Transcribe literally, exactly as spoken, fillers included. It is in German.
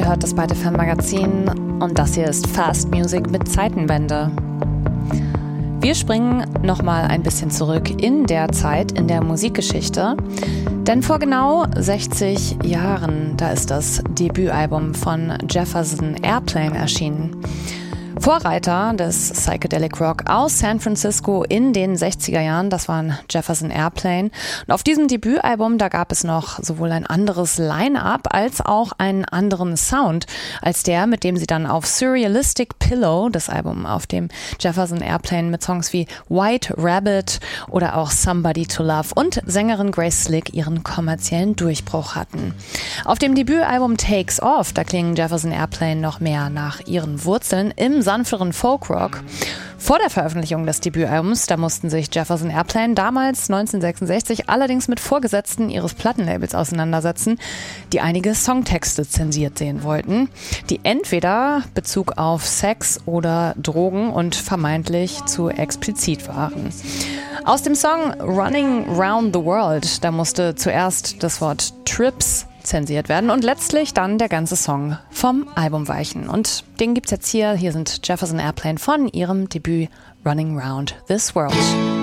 Ihr hört das Byte F M Magazin und das hier ist Fast Music mit Zeitenwende. Wir springen nochmal ein bisschen zurück in der Zeit, in der Musikgeschichte. Denn vor genau sechzig Jahren, da ist das Debütalbum von Jefferson Airplane erschienen. Vorreiter des Psychedelic Rock aus San Francisco in den sechziger Jahren, das waren Jefferson Airplane. Und auf diesem Debütalbum, da gab es noch sowohl ein anderes Line-Up als auch einen anderen Sound als der, mit dem sie dann auf Surrealistic Pillow, das Album auf dem Jefferson Airplane mit Songs wie White Rabbit oder auch Somebody to Love und Sängerin Grace Slick ihren kommerziellen Durchbruch hatten. Auf dem Debütalbum Takes Off, da klingen Jefferson Airplane noch mehr nach ihren Wurzeln im sanfteren Folkrock. Vor der Veröffentlichung des Debütalbums, da mussten sich Jefferson Airplane damals neunzehnhundertsechsundsechzig allerdings mit Vorgesetzten ihres Plattenlabels auseinandersetzen, die einige Songtexte zensiert sehen wollten, die entweder Bezug auf Sex oder Drogen und vermeintlich zu explizit waren. Aus dem Song Running Round the World, da musste zuerst das Wort Trips zensiert werden und letztlich dann der ganze Song vom Album weichen. Und den gibt's jetzt hier. Hier sind Jefferson Airplane von ihrem Debüt Running Round This World.